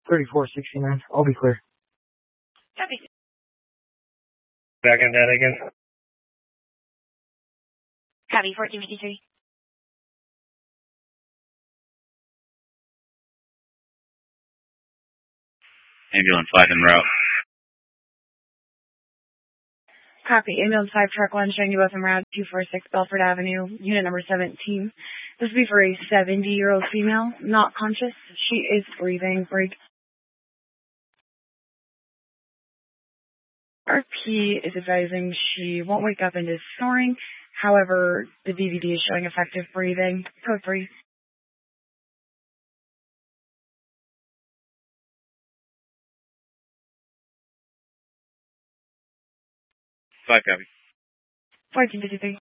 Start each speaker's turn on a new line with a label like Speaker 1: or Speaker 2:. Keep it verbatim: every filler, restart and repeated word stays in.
Speaker 1: thirty-four sixty-nine. I'll be clear.
Speaker 2: Copy.
Speaker 3: Back on that again.
Speaker 2: Copy, fourteen fifty-three.
Speaker 4: Ambulance five en route.
Speaker 2: Copy. Ambulance five, truck one, showing you both en route, two forty-six Belford Avenue, unit number seventeen. This will be for a seventy-year-old female, not conscious. She is breathing. Break. R P is advising she won't wake up and is snoring. However, the D V D is showing effective breathing. Code three.
Speaker 4: Five copy.
Speaker 2: fourteen fifty-three.